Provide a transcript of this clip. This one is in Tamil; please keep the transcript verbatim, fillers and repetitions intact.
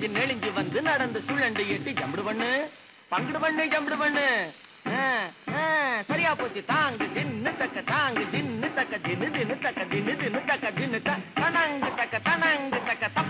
வளைஞ்சு நெளிஞ்சு வந்து நடந்து சுழண்டு எட்டி ஜம்புடு பண்ணு பங்குடு பண்ணு ஜம்புடு பண்ணு சரியா போச்சு தாங்கு ஜின்னு தக்க தாங்கு ஜின்னு தக்க ஜின்னு ஜின்னு தக்க ஜின்னு ஜின்னு தக்க ஜின்னு